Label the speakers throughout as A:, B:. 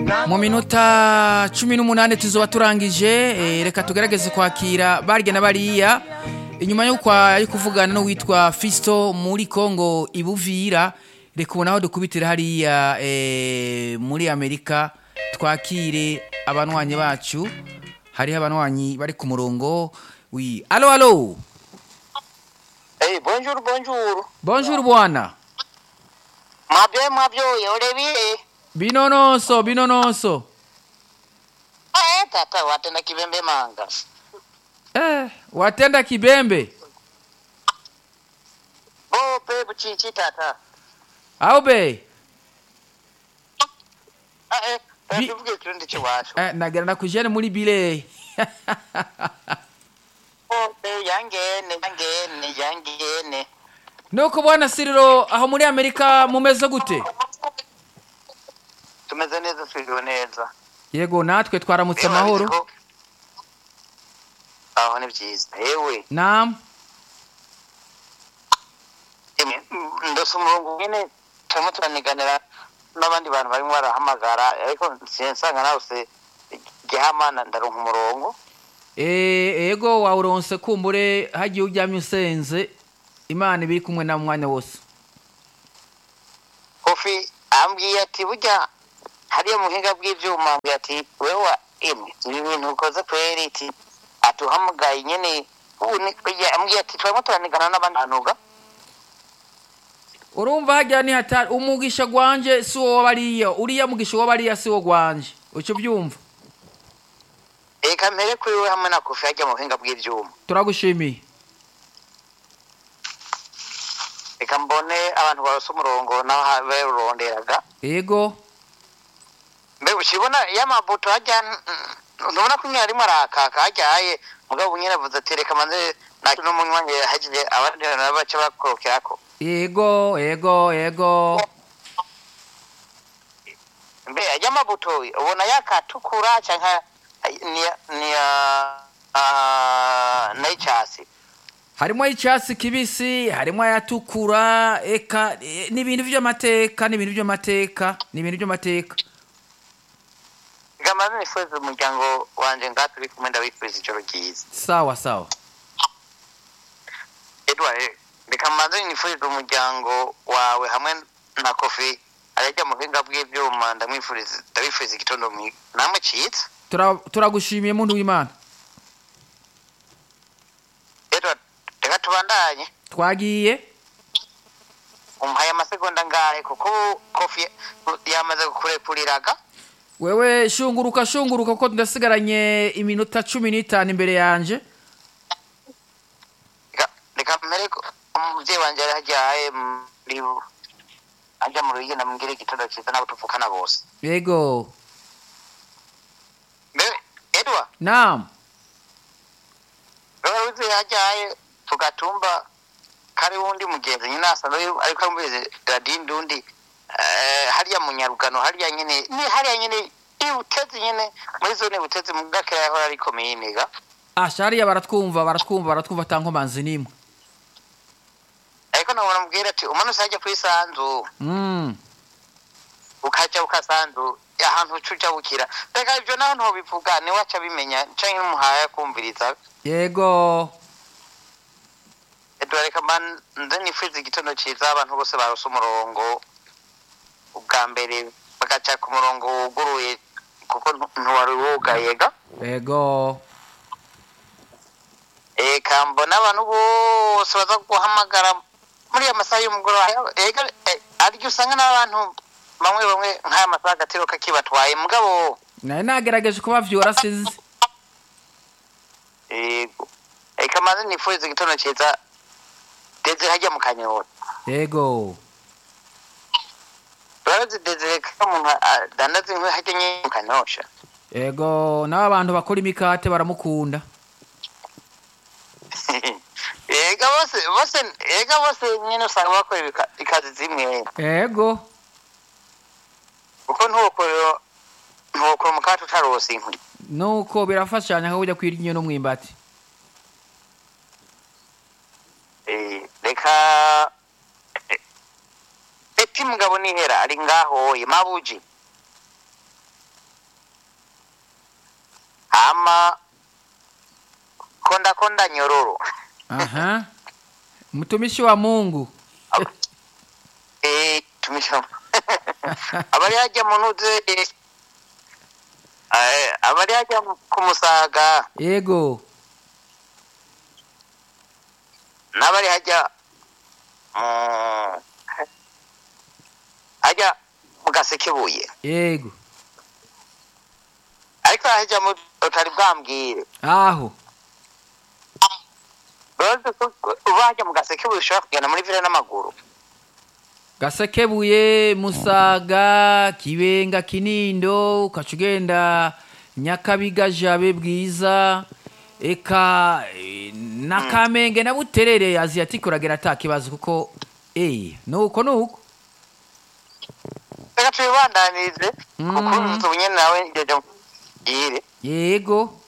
A: mu minota 18 tuzoba turangije reka tugerageze kwakira barya na bariya inyuma yo ari kuvugana no witwa Fisto muri Kongo ibuvira reka ubonaho dukubitira hariya muri Amerika twakire abanwanyi bacu hari abanwanyi bari ku murongo oui allo
B: bonjour
A: bonjour bwana
B: mabyo yorebiye
A: binonoso
B: tata watenda kibembe manga
A: watenda kibembe
B: pe buchichi tata
A: au be
B: bivuge kirindi cy'ibasho
A: nagera nakujene muri bile
B: pe yangene
A: nuko bwana Siriro aho muri Amerika mumeze gute
B: tumeze neza twiriwe neza
A: yego natwe twaramutse amahoro
B: aho ni byiza yewe
A: naam
B: ndose umurongo nyine turimo turaniganira n'abandi bantu barimo barahamagara ariko sinsanga nawe se gihamana ndaronka umurongo
A: yego wawuronse kumbure hagiye uryamye usenze Imana ibiri kumwe na mwanya wose
B: Kofi ambwiye ati burya hariya muhinga bw'ivyuma ambwiye ati wewe ibintu ukoze kweri iti atuhamagaye nyene ambwiye ati twari turanigana n'abandi banuga
A: urumva hajya ni hatari umugisha gwanje si wo wabariya uriya mugisha wabariya si wo gwanje uco byumva
B: eka mpere kuri we hamwe na Kofi hajya muhinga bw'ivyuma
A: turagushimiye
B: eka mbone abantu barose umurongo naho baronderaga
A: yego
B: mbe ukibona yamabuto hajya nubona ko nyari marakaka hajyaye mugabo nyine avuze ati reka manze naki no munywanye hajije abandi bace bakorokirako
A: yego
B: mbe yamabuto ubona yakatukura canka ni naichasi
A: harimo icyatsi kibisi harimo ayatukura eka ni ibintu by'amateka
B: Gamani nifuza umuryango wanje ngaturi kumwe ndabifuriza ijoro ryiza
A: sawa
B: Edward reka manze nifuza umuryango wawe hamwe na Kofi arajya mu buhinga bw'ibyuma ndabifuriza igitondo namwe citse
A: turagushimiye muntu w'Imana
B: Edward reka tubandanye
A: twagiye
B: umuhaye amasegonda ngahe kuko Kofi yamaze kurekuriraga
A: wewe shunguruka kuko ndasigaranye iminota 15 imbere yanje
B: reka mpereko umuvyeyi wanje arajyaye ajya mu ruye namubwire igitondo cyiza nabo tuvukana bose
A: yego
B: Edward
A: naam
B: Rozi yajyaye tugatumba kari wundi mugenzi nyine asano ariko ambize radindundi hariya munyarugano hariya nyine ibutezi nyine muri zone butezi mu gakera yaho ari komine ga
A: ashariya baratwumva tankomanzi nimwe
B: ariko nabona mubwira ati umanuse ajya kwisanzu ukaja ukasanzu ahantu ucuja bukira reka ibyo naho nto bivuga ni wacha bimenya canke umuhaya kumviriza
A: yego
B: reka mbanze nifuza igitondo cyiza abantu bose barose umurongo ubwa mbere bagaca ku murongo wuguruye kuko ntuwari wugayega
A: yego
B: eka mbona abantu bose baza guhamagara muri amasaha y'umugoroba ariko usanga n'abantu bamwe nk'aya masaha agatiro kakibatwaye mugabo
A: nagerageje kubavyura sizi
B: yego eka maze nifuza igitondo cyiza Desire hajya mu Kanyota
A: yego
B: barazi Desire kamuntu dandaze nkwe hajya mu Kanyosha
A: yego n'abantu bakora imikate baramukunda
B: ega bose nyine usanga bakora ikazi zimwe
A: yego
B: uko ntukorera umukate utarose inkwi
A: nuko birafashanya nka ujya kwirya no mwimbati
B: reka eti mugabo nihera ari ngaho mabuji ama konda nyororo.
A: Aha. Mtumishi wa Mungu.
B: Tumisha. Abari hajya munuze abari hajya kumusaga.
A: Yego.
B: Nabari hajya mugasekebuye.
A: Yego.
B: Ariko hajya mu utari bwambwire.
A: Aho.
B: Ubajya mugasekebuye ushobora kugenda muri vile n'amaguru.
A: Gasekebuye, Musaga, Kibenga, Kinindo, ukacugenda Nyakabiga, Jabe, Bwiza, eka na Kamenge na Buterere Asiatique uragera atakibazo kuko nuko
B: Reka tubandanize kuko tubunye nawe ngeje yire.
A: Yego.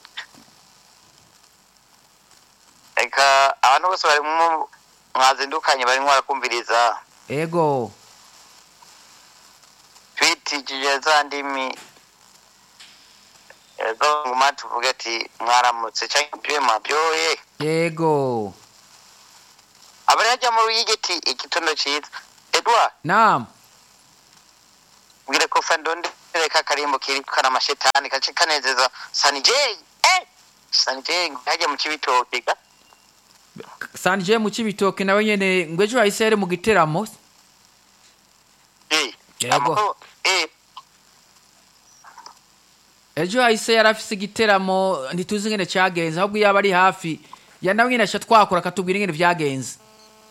B: Eka abantu bose bari mu mwazindukanye bari mwarakumviriza.
A: Ego.
B: Twitijije za ndimi ngoma tuvuga ati mwaramutse cyangwa byema byoye.
A: Yego.
B: Abari hajya mu ruyigiti igitondo cyiza. Edouard.
A: Naam.
B: Ngire ko fandonde reka karimbo kiri kana mashetani kace kanezeza Sanjay. Sanjay hajya mu kibitoke ga.
A: Sanjay mu kibitoke nawe nyene ngwejo ayisere mu giteramo. Yego. Ejo ayise yarafise igiteramo ntituzi ngene cyagenze ahubwo yaba ari hafi ya nawe nyene asha twakora katubwira ngene vyagenze.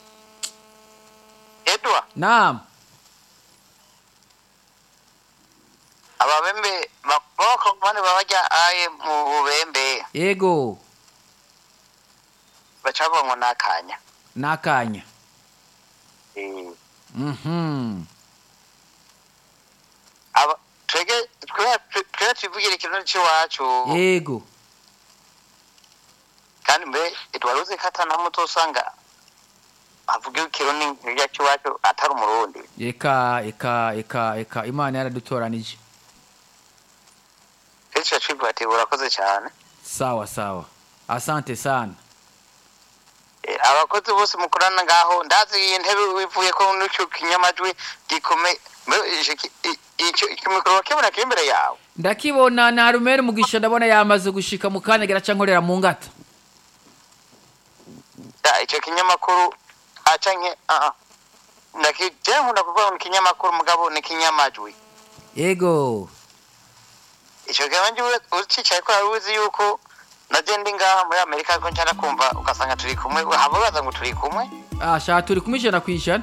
B: Edouard.
A: Naam.
B: Ababembe bakoko bane babajya aye mu bubembe.
A: Yego.
B: Bacabongo nakanya.
A: Nakanya.
B: Aba twege tuvugira ikintu cy'iwacu.
A: Yego.
B: Kandi mbe itwaruze katana muto usanga avuga ikirundi nk'ya cy'iwacu atari umurundi.
A: Eka Imana yaradutoranije.
B: Ese chifu ati urakoze cyane.
A: Sawa. Asante sana.
B: Abakozi bose mukorana ngaho ndazi intebe wivuye ko n'icyo kinyamajwi gikome icyo mikoro kibona kimbere yawe.
A: Ndakibona na Rumere Mugisha ndabona yamaze gushika mu kanegera cankorera mu ngata.
B: Icyo kinyamakuru acanke ndakije nkunda kuvuga mu kinyamakuru mugabo ni kinyamajwi.
A: Yego.
B: Icyo ganje ucicaye ko aruzi yuko najendi ngaha muri Amerika ko ncara kumva ugasanga turi kumwe habaza ngo turi kumwe.
A: Sha turi kumijana kwishana.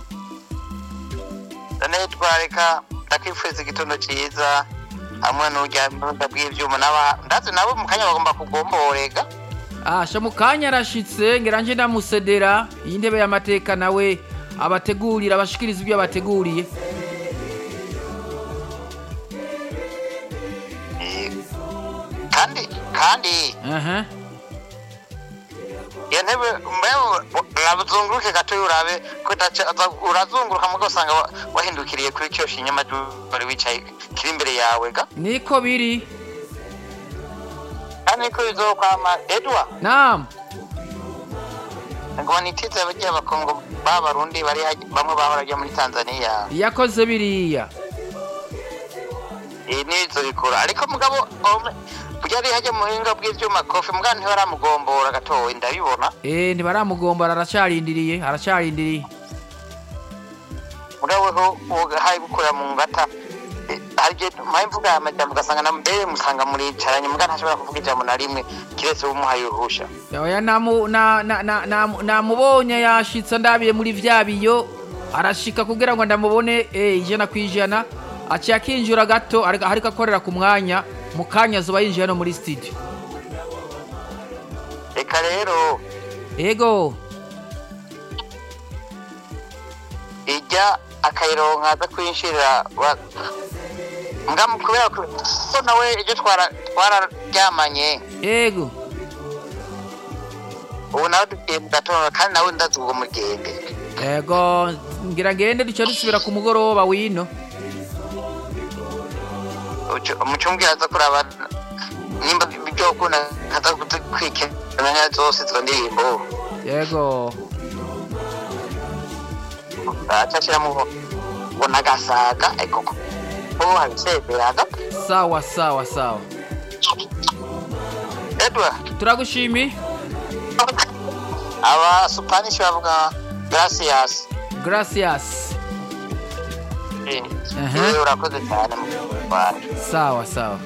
B: Dane twareka ndakifuza igitondo cyiza hamwe n'ujya ndabwivyuma ndazi nabo mukanya bagomba kugomborega.
A: Sha mukanya arashitse ngeranje ndamusedera y'intebe y'amateka nawe abategurira abashikiriza ibyo abateguriye.
B: Kandi yentebe urabuzunguruke gato urabe ko urazunguruka mugo usanga wahindukiriye kuri cyo shinyamajwi bari wicaye kiri imbere yawe ga.
A: Niko biri.
B: Kandi ko izokwama Edouard.
A: Naam.
B: Ngo nitize abagiye abakongo b'abarundi bari bamwe bahora muri Tanzania.
A: Yakoze biriya.
B: Nizo bikora ariko mugabo Bujari hajya muhinga bw'ivyuma kofi mbwa ntibaramugombora gatowe ndabibona.
A: Ntibaramugombora aracarindiriye.
B: Mugabo ho hayi gukora mu ngata. Harije mpamvuga amajambo gasanga na mbere musanga muri caranye mbwa ntashobora kuvuga ijambo na rimwe kiretse umuhaye uruhusha.
A: Oya namubonye yashitsa ndabiye muri vyabiyo arashika kugira ngo ndamubone ijana kwijana aciye akinjura gato ariko akorera ku mwanya mukanya zuba yinjiye no muri studio.
B: Eka rero.
A: Ego.
B: Ijya akayironka za kwinshira kubera ko nawe ije twararyamanye.
A: Ego.
B: Ubu nawe dutenda gatondo kandi nawe ndazugo mugende.
A: Ego ngira ngende duce dusubira ku mugoroba wino.
B: Umucumbwira aza kuraba nimba byokunda katakuzikwikirana zose izo ndirimbo
A: yego
B: acashiramo ngo nagasaga ariko ko habisezeraga
A: sawa sawa sawa
B: Edward
A: turagushimi
B: aba Spanish bavuga gracias urakoze cyane mu Rwanda
A: sawa sawa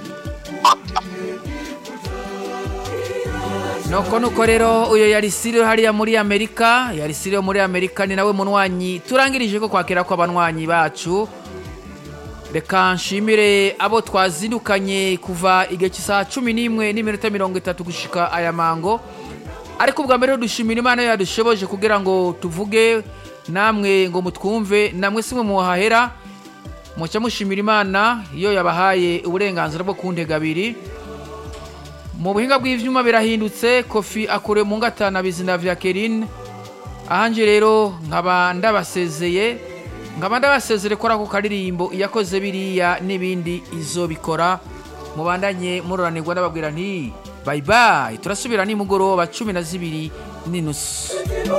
A: nuko rero uyo yari Sirio hariya muri Amerika ni nawe munwanyi turangirije ko kwakira ko abanwanyi bacu reka nshimire abo twazindukanye kuva igihe cy'isaha 11:30 gushika aya mango ariko ubwa mbere dushimira Imana yadushoboje kugira ngo tuvuge namwe ngo mutwumve namwe simwe muhahera muca mushimira Imana iyo yabahaye uburenganzira bwo kuntega abiri mu buhinga bw'ivyuma birahindutse Kofi akure mu ngatana bizina vya Kerin ahanje rero nkaba ndabasezere ko rako karirimbo yakoze biriya n'ibindi izobikora mubandanye muroranirwa n'ababwira nti bye bye turasubira ni mugoroba 12:30